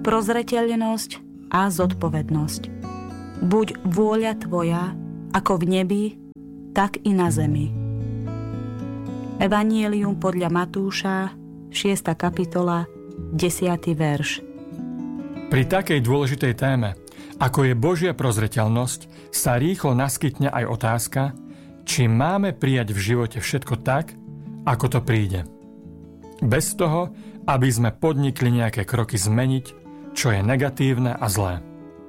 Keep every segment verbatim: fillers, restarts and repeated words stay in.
prozreteľnosť a zodpovednosť. Buď vôľa tvoja, ako v nebi, tak i na zemi. Evangelium podľa Matúša, šiesta kapitola, desiaty verš. Pri takej dôležitej téme, ako je Božia prozreteľnosť, sa rýchlo naskytne aj otázka, či máme prijať v živote všetko tak, ako to príde. Bez toho, aby sme podnikli nejaké kroky zmeniť, čo je negatívne a zlé.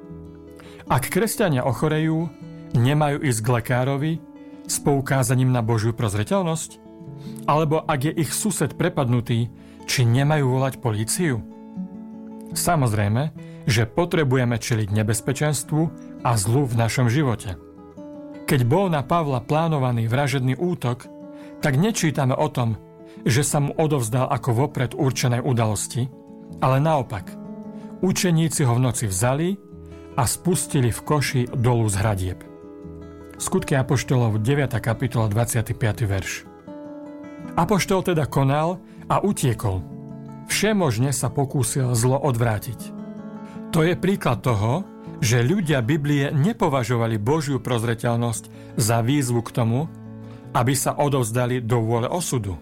Ak kresťania ochorejú, nemajú ísť k lekárovi s poukázaním na Božiu prozreteľnosť? Alebo ak je ich sused prepadnutý, či nemajú volať políciu? Samozrejme, že potrebujeme čeliť nebezpečenstvu a zlu v našom živote. Keď bol na Pavla plánovaný vražedný útok, tak nečítame o tom, že sa mu odovzdal ako vopred určenej udalosti, ale naopak, učeníci ho v noci vzali a spustili v koši dolu z hradieb. Skutky apoštolov deviata kapitola dvadsiaty piaty verš. Apoštol teda konal a utiekol. Všemožne sa pokúsil zlo odvrátiť. To je príklad toho, že ľudia Biblie nepovažovali Božiu prozreteľnosť za výzvu k tomu, aby sa odovzdali do vôle osudu.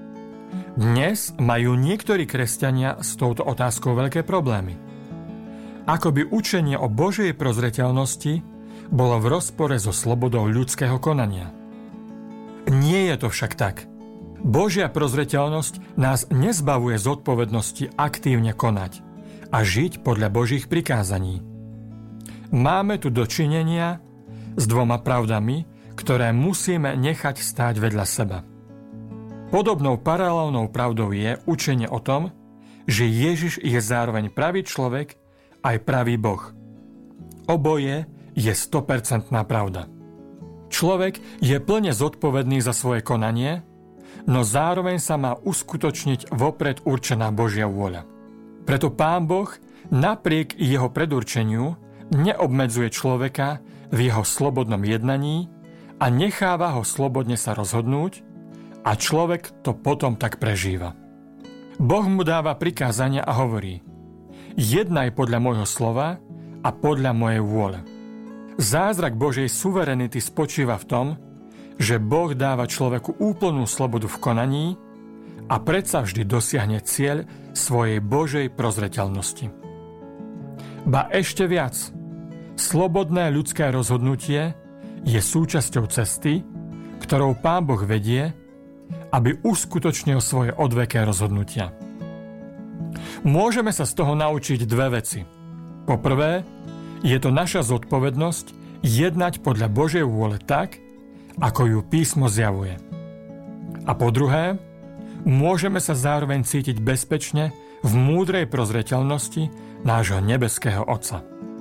Dnes majú niektorí kresťania s touto otázkou veľké problémy. Akoby učenie o Božej prozreteľnosti bolo v rozpore so slobodou ľudského konania. Nie je to však tak. Božia prozreteľnosť nás nezbavuje zodpovednosti aktívne konať a žiť podľa Božích prikázaní. Máme tu dočinenia s dvoma pravdami, ktoré musíme nechať stáť vedľa seba. Podobnou paralelnou pravdou je učenie o tom, že Ježiš je zároveň pravý človek aj pravý Boh. Oboje je sto percent pravda. Človek je plne zodpovedný za svoje konanie, no zároveň sa má uskutočniť vopred určená Božia vôľa. Preto Pán Boh napriek jeho predurčeniu neobmedzuje človeka v jeho slobodnom jednaní a necháva ho slobodne sa rozhodnúť a človek to potom tak prežíva. Boh mu dáva prikázania a hovorí: jednaj podľa môjho slova a podľa mojej vôle. Zázrak Božej suverenity spočíva v tom, že Boh dáva človeku úplnú slobodu v konaní a predsa vždy dosiahne cieľ svojej Božej prozreteľnosti. Ba ešte viac, slobodné ľudské rozhodnutie je súčasťou cesty, ktorou Pán Boh vedie, aby uskutočnil svoje odveké rozhodnutia. Môžeme sa z toho naučiť dve veci. Po prvé, je to naša zodpovednosť jednať podľa Božej vôle tak, ako ju písmo zjavuje. A po druhé, môžeme sa zároveň cítiť bezpečne v múdrej prozreteľnosti nášho nebeského Otca.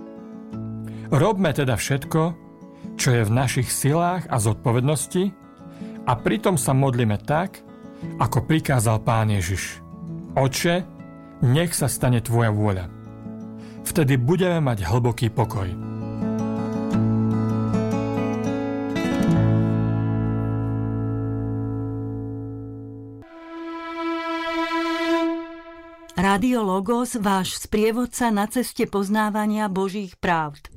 Robme teda všetko, čo je v našich silách a zodpovednosti, a pritom sa modlíme tak, ako prikázal Pán Ježiš. Otče, nech sa stane tvoja vôľa. Vtedy budeme mať hlboký pokoj. Rádio Logos, váš sprievodca na ceste poznávania Božích pravd.